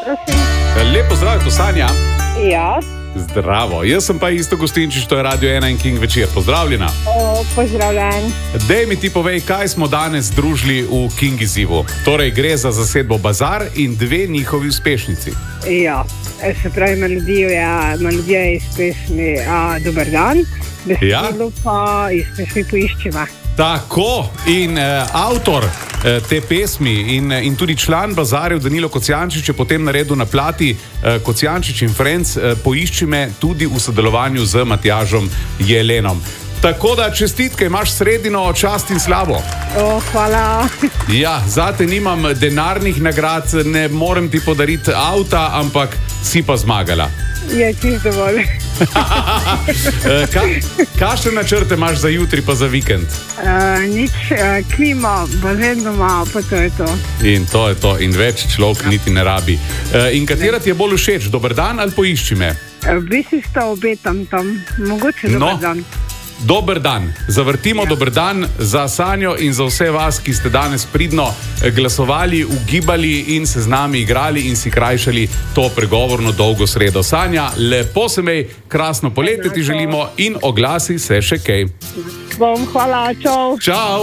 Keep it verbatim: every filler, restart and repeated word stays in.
prosim. Lepo zdrav, to Sanja. Ja, Zdravo, jaz sem pa Isto Gostinčič, to je Radio ena in King večer. Pozdravljena. o, pozdravljen. Dej mi ti povej, kaj smo danes združili v King izzivu. Torej, gre za zasedbo Bazar in dve njihovi uspešnici. Ja, se pravi, melodijo je, melodija je iz pesmi a, Dober dan, besedilo pa iz pesmi Poišči me. Tako, in eh, avtor eh, te pesmi in, in tudi član Bazarjev Danilo Kocijančič je potem naredil na plati eh, Kocijančič in Friends eh, Poišči me tudi v sodelovanju z Matjažem Jelenom. Tako da čestitke, imaš sredino čast in slavo. O, hvala. Ja, zate nimam denarnih nagrad, ne morem ti podariti avta, ampak si pa zmagala. Je čisto dovolj. Ka, kakšne načrte imaš za jutri pa za vikend? Uh, nič, uh, klima, bazen doma, pa to je to. In to je to, in več človek niti ne rabi. E, in katera ti je bolj všeč, Dober dan ali Poišči me? V bistvu sta obetam tam, mogoče dober No. dan. Dober dan. Zavrtimo ja. Dober dan za Sanjo in za vse vas, ki ste danes pridno glasovali, ugibali in se z nami igrali in si krajšali to pregovorno dolgo sredo. Sanja, lepo se mej, krasno poletje ti želimo in oglasi se še kaj. Bom, hvala, čau. Čau!